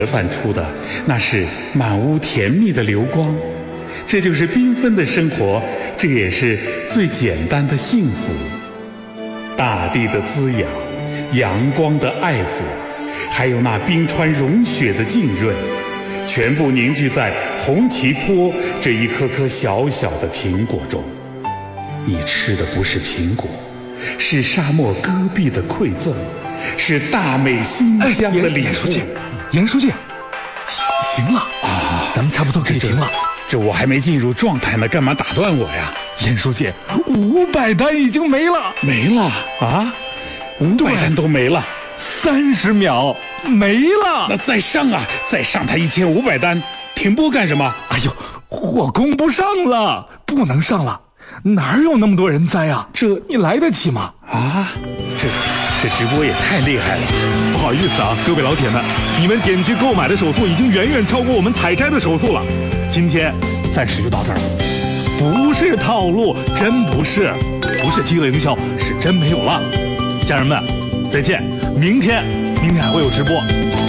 散出的那是满屋甜蜜的流光。这就是缤纷的生活，这也是最简单的幸福。大地的滋养，阳光的爱抚，还有那冰川融雪的浸润，全部凝聚在红旗坡这一颗颗小小的苹果中。你吃的不是苹果，是沙漠戈壁的馈赠，是大美新疆的礼物。 严书记，行了啊，咱们差不多可以停了。 这我还没进入状态呢，干嘛打断我呀？ 严书记，500单已经没了， 没了啊！500单都没了 ，30秒没了。 那再上啊，再上他1500单，停播干什么？ 哎呦，我供不上了，不能上了，哪有那么多人栽啊？这你来得及吗？ 啊，这直播也太厉害了。 不好意思啊，各位老铁们，你们点击购买的手速已经远远超过我们采摘的手速了。今天暂时就到这儿了，不是套路，真不是，不是饥饿营销，是真没有了。家人们，再见，明天还会有直播。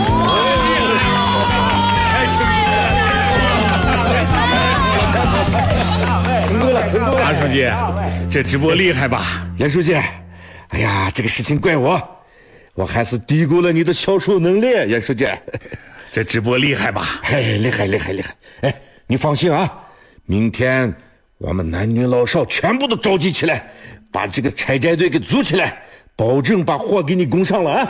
马书记，这直播厉害吧？ 严书记，哎呀，这个事情怪我还是低估了你的销售能力，严书记。 这直播厉害吧？ 哎，厉害！哎，你放心啊，明天我们男女老少全部都召集起来，把这个采摘队给组起来，保证把货给你供上了啊！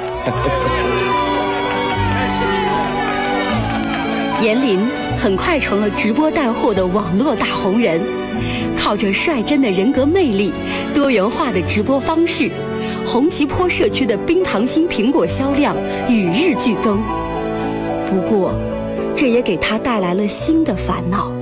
严林很快成了直播带货的网络大红人，靠着率真的人格魅力、多元化的直播方式，红旗坡社区的冰糖心苹果销量与日俱增。不过，这也给他带来了新的烦恼。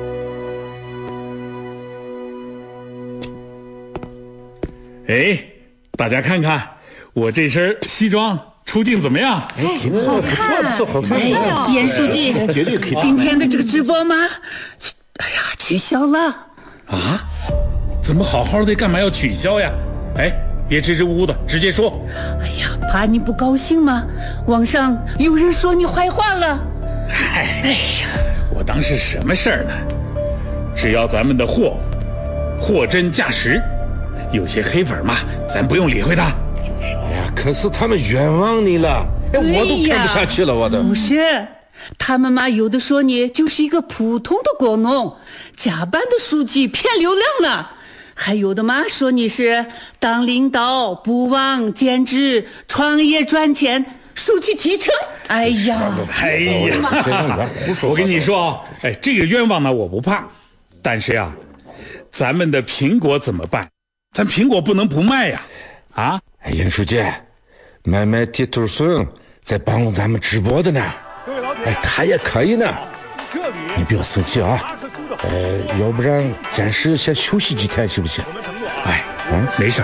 哎，大家看看我这身西装出镜怎么样？ 哎，挺好，不错，好看。 严书记， 绝对可以。 今天的这个直播吗？哎呀，取消了。 啊？怎么好好的，干嘛要取消呀？哎，别支支吾吾的，直接说。 哎呀，怕你不高兴吗？网上有人说你坏话了。 嗨，哎呀，我当是什么事儿呢？只要咱们的货真价实，有些黑粉嘛，咱不用理会他。 哎呀，可是他们冤枉你了，哎，我都看不下去了，我都。 不是，他们嘛，有的说你就是一个普通的果农，假扮的书记骗流量了。还有的嘛说你是当领导不忘兼职创业赚钱收取提成。哎呀， 我跟你说啊，哎，这个冤枉呢我不怕，但是呀，咱们的苹果怎么办？咱苹果不能不卖呀！啊， 哎，严书记，买铁头笋在帮咱们直播的呢，哎，他也可以呢，你不要生气啊。要不然暂时先休息几天行不行？ 哎，没事。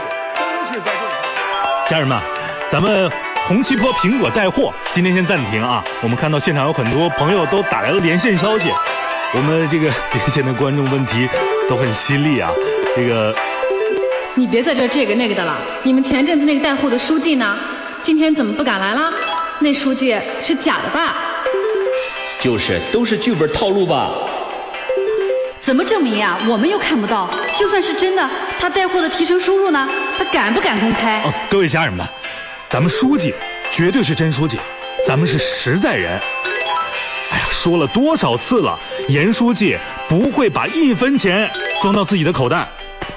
家人们，咱们红旗坡苹果带货今天先暂停啊！我们看到现场有很多朋友都打来了连线消息，我们这个连线的观众问题都很犀利啊！这个， 你别在这个那个的了。你们前阵子那个带货的书记呢？今天怎么不敢来了？那书记是假的吧？ 就是都是剧本套路吧？ 怎么证明呀？我们又看不到。就算是真的，他带货的提成收入呢？他敢不敢公开？ 各位家人们，咱们书记绝对是真书记，咱们是实在人。哎呀，说了多少次了，严书记不会把1分钱装到自己的口袋。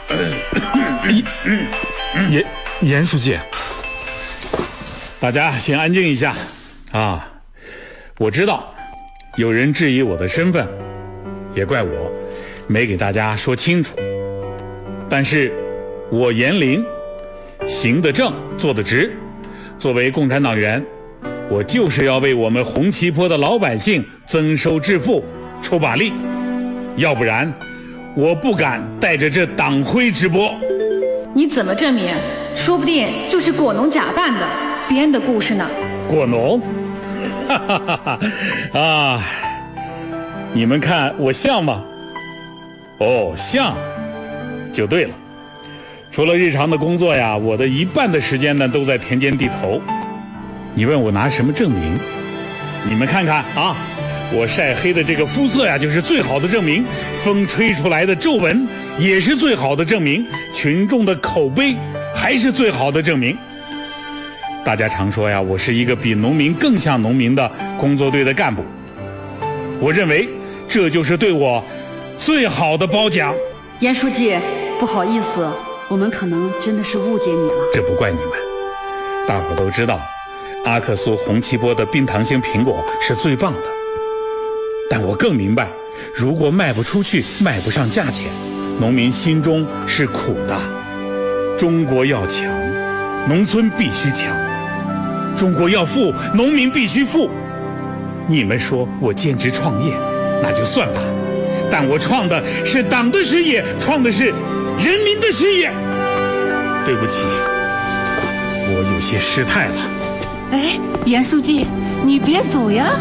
严书记， 大家先安静一下啊！我知道有人质疑我的身份，也怪我没给大家说清楚。但是我严林行得正，坐得直，作为共产党员，我就是要为我们红旗坡的老百姓增收致富出把力，要不然我不敢带着这党徽直播。 你怎么证明？说不定就是果农假扮的，编的故事呢。 果农？哈哈哈哈啊！你们看我像吗？哦，像就对了。除了日常的工作呀，我的1半的时间呢都在田间地头。你问我拿什么证明？ 你们看看啊，我晒黑的这个肤色呀，就是最好的证明；风吹出来的皱纹也是最好的证明；群众的口碑还是最好的证明。大家常说呀，我是一个比农民更像农民的工作队的干部。我认为这就是对我最好的褒奖。 严书记，不好意思，我们可能真的是误解你了。 这不怪你们，大伙都知道，阿克苏红旗波的冰糖型苹果是最棒的。但我更明白，如果卖不出去，卖不上价钱，农民心中是苦的。中国要强，农村必须强；中国要富，农民必须富。你们说我兼职创业，那就算吧，但我创的是党的事业，创的是人民的事业。对不起，我有些失态了。 哎，严书记，你别走呀。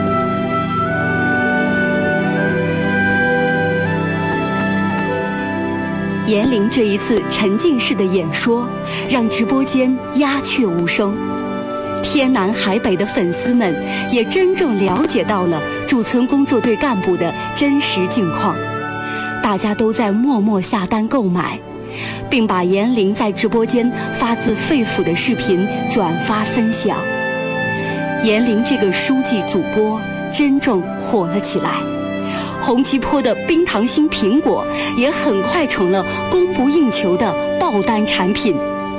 严玲这一次沉浸式的演说，让直播间鸦雀无声。天南海北的粉丝们也真正了解到了驻村工作队干部的真实境况，大家都在默默下单购买，并把严玲在直播间发自肺腑的视频转发分享。严玲这个书记主播真正火了起来。红旗坡的冰糖心苹果也很快成了供不应求的爆单产品。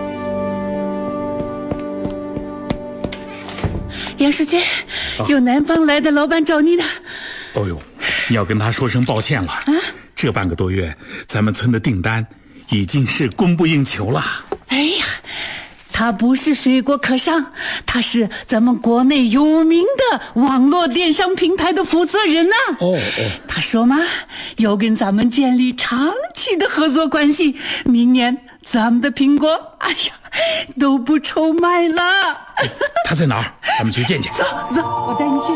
严书记，有南方来的老板找你呢。 哦呦，你要跟他说声抱歉了。这半个多月，咱们村的订单已经是供不应求了。 哎呀，他不是水果客商，他是咱们国内有名的网络电商平台的负责人呐。他说嘛，要跟咱们建立长期的合作关系，明年咱们的苹果，哎呀，都不愁卖了。 他在哪儿？咱们去见见。 走，我带你去。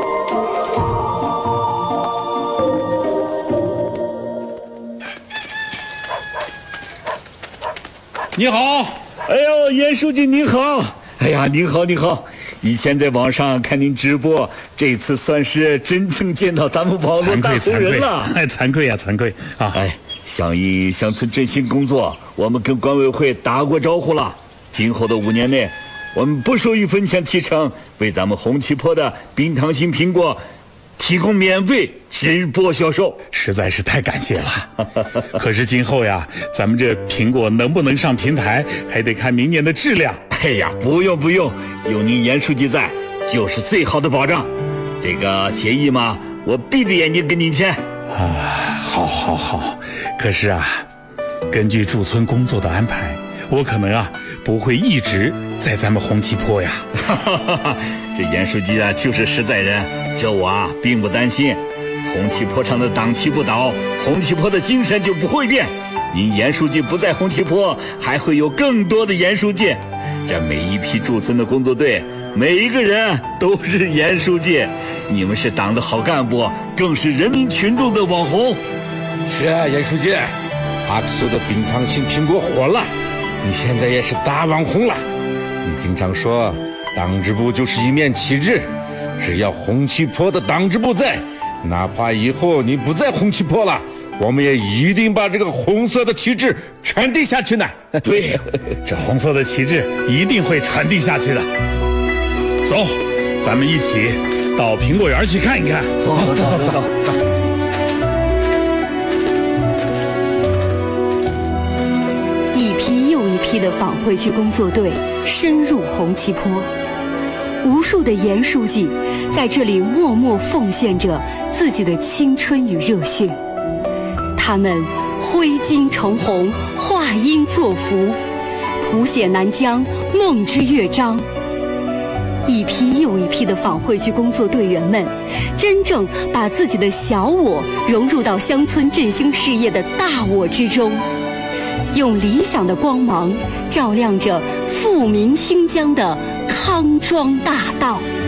你好。 哎呦，严书记您好！哎呀，您好，您好！以前在网上看您直播，这次算是真正见到咱们网络大红人了。 惭愧呀，惭愧啊！ 响应乡村振兴工作，我们跟管委会打过招呼了。今后的5年内，我们不收1分钱提成，为咱们红旗坡的冰糖心苹果提供免费直播销售， 实在是太感谢了。可是今后呀，咱们这苹果能不能上平台，还得看明年的质量。 哎呀，不用，有您严书记在，就是最好的保障。这个协议嘛，我闭着眼睛跟您签。 好。可是啊，根据驻村工作的安排，我可能不会一直在咱们红旗坡呀。 这严书记就是实在人，这我并不担心。红旗坡上的党旗不倒，红旗坡的精神就不会变。您严书记不在红旗坡，还会有更多的严书记。这每一批驻村的工作队，每一个人都是严书记。你们是党的好干部，更是人民群众的网红。 是啊，严书记，阿克苏的冰糖心苹果火了，你现在也是大网红了。你经常说，党支部就是一面旗帜，只要红旗坡的党支部在，哪怕以后你不在红旗坡了，我们也一定把这个红色的旗帜传递下去呢。 对，这红色的旗帜一定会传递下去的。走，咱们一起到苹果园去看一看。 走。 一批又一批的访会区工作队深入红旗坡，无数的严书记在这里默默奉献着自己的青春与热血。他们挥金成红，画鹰作福，谱写南疆梦之乐章。一批又一批的访会区工作队员们，真正把自己的小我融入到乡村振兴事业的大我之中，用理想的光芒照亮着富民兴疆的康庄大道。